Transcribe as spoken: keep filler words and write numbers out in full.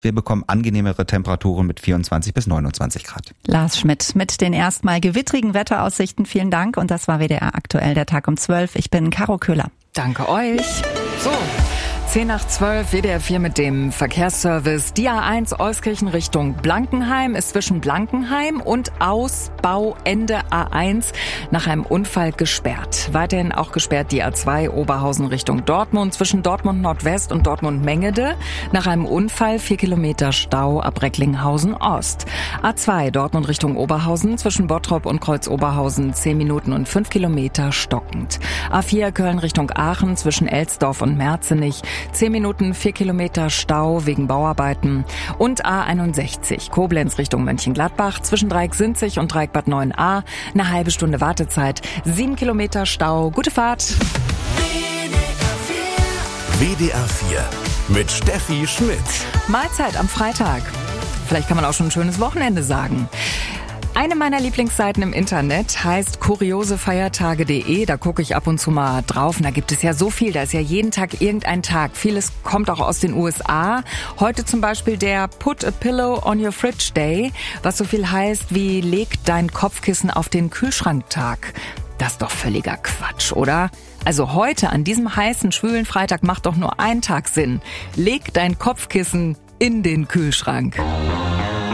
Wir bekommen angenehmere Temperaturen mit vierundzwanzig bis neunundzwanzig Grad. Lars Schmidt mit den erstmal gewittrigen Wetteraussichten. Vielen Dank. Und das war W D R aktuell, der Tag um zwölf. Ich bin Caro Köhler. Danke euch. So. zehn nach zwölf, W D R vier mit dem Verkehrsservice. Die A eins Euskirchen Richtung Blankenheim ist zwischen Blankenheim und Ausbauende A eins nach einem Unfall gesperrt. Weiterhin auch gesperrt die A zwei Oberhausen Richtung Dortmund zwischen Dortmund Nordwest und Dortmund Mengede. Nach einem Unfall vier Kilometer Stau ab Recklinghausen Ost. A zwei Dortmund Richtung Oberhausen zwischen Bottrop und Kreuz Oberhausen zehn Minuten und fünf Kilometer stockend. A vier Köln Richtung Aachen zwischen Elsdorf und Merzenich zehn Minuten, vier Kilometer Stau wegen Bauarbeiten. Und A einundsechzig, Koblenz Richtung Mönchengladbach, zwischen Dreieck-Sinzig und Dreieck-Bad neun a. Eine halbe Stunde Wartezeit, sieben Kilometer Stau. Gute Fahrt. W D R vier mit Steffi Schmidt. Mahlzeit am Freitag. Vielleicht kann man auch schon ein schönes Wochenende sagen. Eine meiner Lieblingsseiten im Internet heißt kuriosefeiertage punkt de. Da gucke ich ab und zu mal drauf. Und da gibt es ja so viel. Da ist ja jeden Tag irgendein Tag. Vieles kommt auch aus den U S A. Heute zum Beispiel der Put a Pillow on your Fridge Day, was so viel heißt wie leg dein Kopfkissen auf den Kühlschranktag. Das ist doch völliger Quatsch, oder? Also heute, an diesem heißen, schwülen Freitag, macht doch nur ein Tag Sinn. Leg dein Kopfkissen in den Kühlschrank.